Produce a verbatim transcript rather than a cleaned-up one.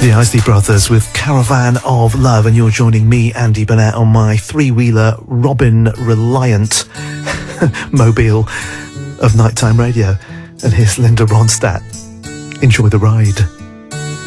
The Isley Brothers with Caravan of Love, and you're joining me, Andy Burnett, on my three-wheeler Robin Reliant mobile of nighttime radio. And here's Linda Ronstadt. Enjoy the ride.